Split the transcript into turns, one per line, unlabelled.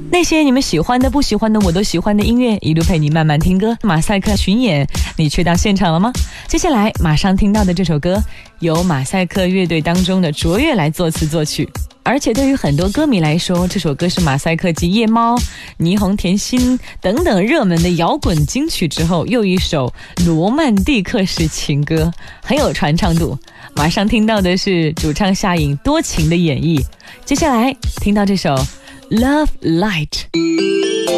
那些你们喜欢的不喜欢的我都喜欢的音乐，一路陪你慢慢听歌。马赛克巡演，你去到现场了吗？接下来马上听到的这首歌由马赛克乐队当中的卓越来作词作曲，而且对于很多歌迷来说，这首歌是马赛克继夜猫、霓虹甜心等等热门的摇滚金曲之后又一首罗曼蒂克式情歌，很有传唱度。马上听到的是主唱夏颖多情的演绎，接下来听到这首Love Light。